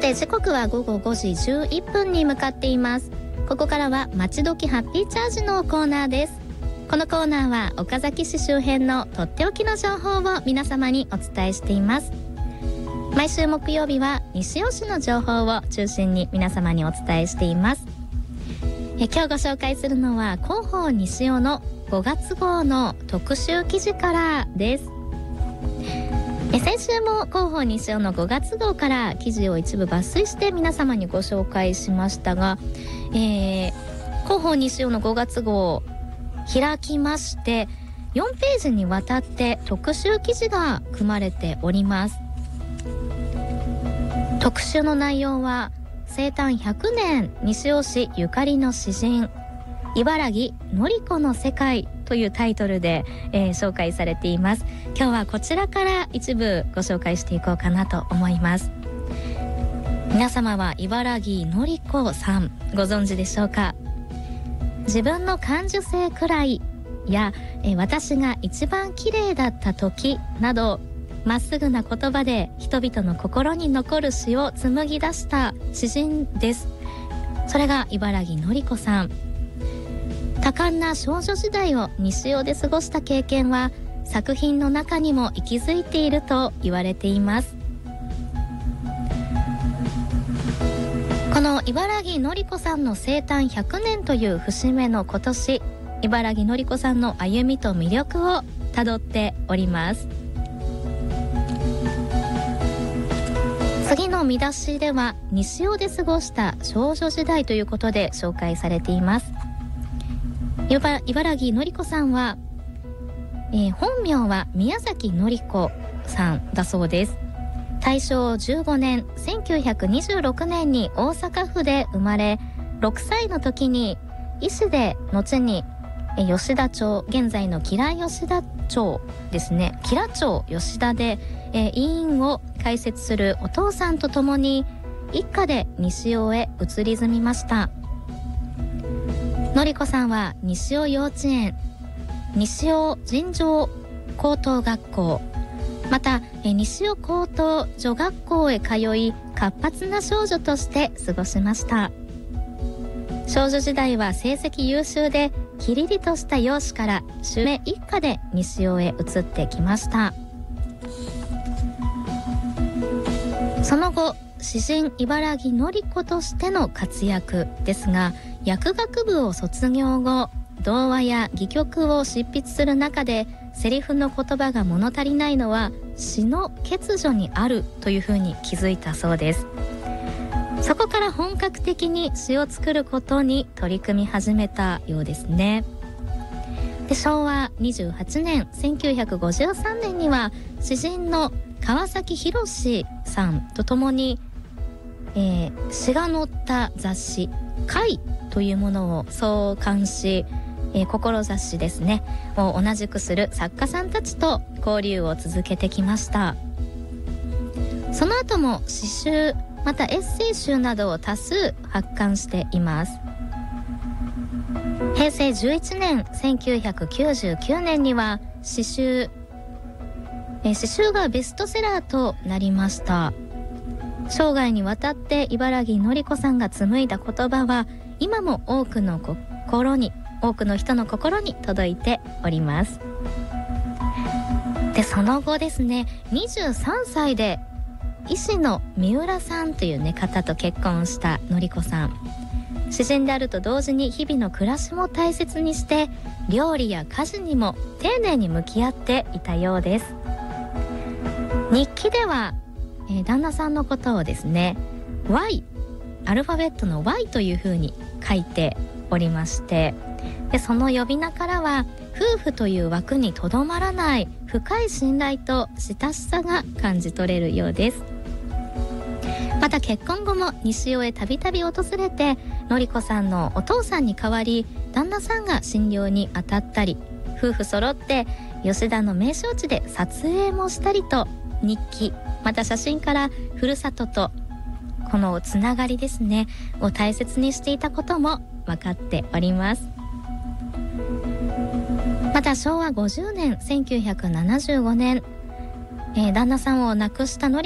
て時刻は午後5時11分に向かっています。ここからはまちどきハッピーチャージのコーナーです。このコーナーは岡崎市周辺のとっておきの情報を皆様にお伝えしています。毎週木曜日は西尾市の情報を中心に皆様にお伝えしています。今日ご紹介するのは広報西尾の5月号の特集記事からです。先週も広報西尾の5月号から記事を一部抜粋して皆様にご紹介しましたが、広報西尾の5月号開きまして4ページにわたって特集記事が組まれております。特集の内容は生誕100年西尾市ゆかりの詩人茨城のり子の世界というタイトルで、紹介されています。今日はこちらから一部ご紹介していこうかなと思います。皆様は茨城のり子さんご存知でしょうか。自分の感受性くらいや、私が一番綺麗だった時などまっすぐな言葉で人々の心に残る詩を紡ぎ出した詩人です。それが茨城のり子さん。多感な少女時代を西尾で過ごした経験は作品の中にも息づいていると言われています。この茨城のり子さんの生誕100年という節目の今年、茨城のり子さんの歩みと魅力をたどっております。次の見出しでは西尾で過ごした少女時代ということで紹介されています。茨城のり子さんは、本名は宮崎のり子さんだそうです。大正15年1926年に大阪府で生まれ、6歳の時に医師で後に吉田町、現在の吉良吉田町ですね、吉良町吉田で、医院を開設するお父さんと共に一家で西尾へ移り住みました。のり子さんは西尾幼稚園、西尾尋常高等学校、また西尾高等女学校へ通い活発な少女として過ごしました。少女時代は成績優秀でキリリとした容姿から襲名一家で西尾へ移ってきました。その後詩人茨城のり子としての活躍ですが、薬学部を卒業後童話や戯曲を執筆する中でセリフの言葉が物足りないのは詩の欠如にあるというふうに気づいたそうです。そこから本格的に詩を作ることに取り組み始めたようですね。で、昭和28年1953年には詩人の川崎博さんと共に、詩が載った雑誌会というものを創刊し、志ですねを同じくする作家さんたちと交流を続けてきました。その後も詩集またエッセイ集などを多数発刊しています。平成11年1999年には詩集がベストセラーとなりました。生涯にわたって茨城のり子さんが紡いだ言葉は今も多くの人の心に届いております。で、その後ですね、23歳で医師の三浦さんというね方と結婚したのり子さん。詩人であると同時に日々の暮らしも大切にして料理や家事にも丁寧に向き合っていたようです。日記では、旦那さんのことをですね Y、 アルファベットの Y というふうに書いておりまして、でその呼び名からは夫婦という枠にとどまらない深い信頼と親しさが感じ取れるようです。また結婚後も西尾へたびたび訪れてのり子さんのお父さんに代わり旦那さんが診療に当たったり、夫婦揃って吉田の名勝地で撮影もしたりと、日記また写真からふるさととこのつながりですねを大切にしていたことも分かっております。また昭和50年1975年、旦那さんを亡くしたのり